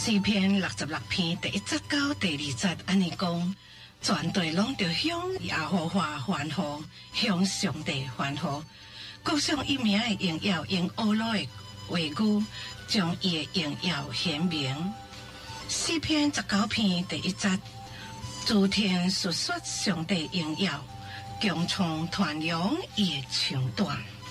诗篇66篇第1节到第2节安尼讲，全地拢着向耶和华欢呼，向上帝欢呼，歌颂伊名的荣耀，用乌鲁的话语将伊的荣耀显明。诗篇19篇第1节，诸天述说上帝荣耀，穹苍传扬伊的长短。